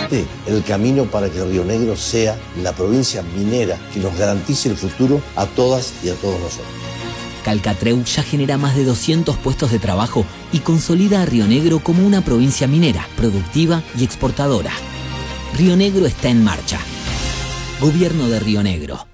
este el camino para que Río Negro sea la provincia minera que nos garantice el futuro a todas y a todos nosotros. Calcatreu ya genera más de 200 puestos de trabajo y consolida a Río Negro como una provincia minera, productiva y exportadora. Río Negro está en marcha. Gobierno de Río Negro.